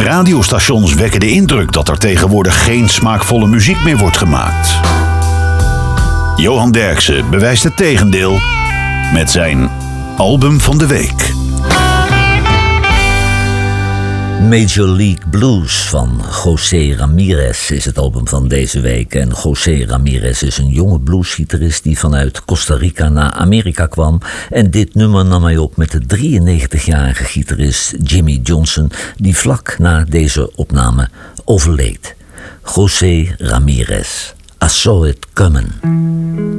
Radiostations wekken de indruk dat er tegenwoordig geen smaakvolle muziek meer wordt gemaakt. Johan Derksen bewijst het tegendeel met zijn album van de week. Major League Blues van José Ramirez is het album van deze week. En José Ramirez is een jonge bluesgitarist die vanuit Costa Rica naar Amerika kwam. En dit nummer nam hij op met de 93-jarige gitarist Jimmy Johnson, die vlak na deze opname overleed. José Ramirez, I Saw It Coming.